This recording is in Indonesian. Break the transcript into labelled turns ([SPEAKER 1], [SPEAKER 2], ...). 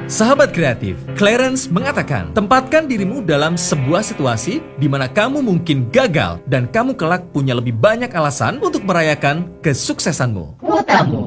[SPEAKER 1] Sahabat kreatif, Clarence mengatakan, tempatkan dirimu dalam sebuah situasi di mana kamu mungkin gagal dan kamu kelak punya lebih banyak alasan untuk merayakan kesuksesanmu.